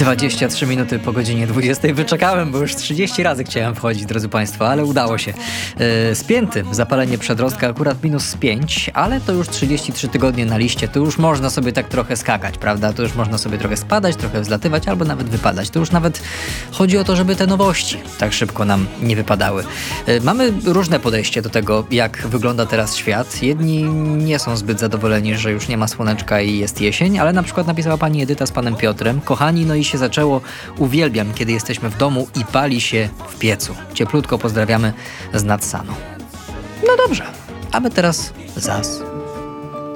23 minuty po godzinie 20. Wyczekałem, bo już 30 razy chciałem wchodzić, drodzy Państwo, ale udało się. Spięty, zapalenie przedrostka akurat -5, ale to już 33 tygodnie na liście, to już można sobie tak trochę skakać, prawda? To już można sobie trochę spadać, trochę wzlatywać, albo nawet wypadać. To już nawet chodzi o to, żeby te nowości tak szybko nam nie wypadały. Mamy różne podejście do tego, jak wygląda teraz świat. Jedni nie są zbyt zadowoleni, że już nie ma słoneczka i jest jesień, ale na przykład napisała pani Edyta z panem Piotrem: kochani, no i się zaczęło, uwielbiam, kiedy jesteśmy w domu i pali się w piecu. Cieplutko pozdrawiamy z Nadsanu. No dobrze, a my teraz zas